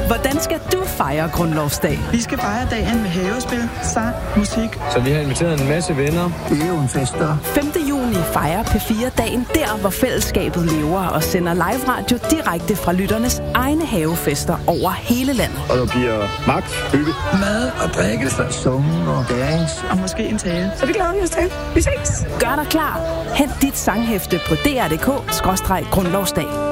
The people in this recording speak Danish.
Hvordan skal du fejre Grundlovsdag? Vi skal fejre dagen med havespil, sang, musik. Så vi har inviteret en masse venner. Det er jo en fest, der. 5. juni fejrer P4 dagen der, hvor fællesskabet lever og sender live radio direkte fra lytternes egne havefester over hele landet. Og der bliver magt, hygge, Mad og drikkelse, summen og dance. Og måske en tale. Så det glæder vi os til. Vi ses. Gør dig klar. Hent dit sanghæfte på dr.dk/grundlovsdag.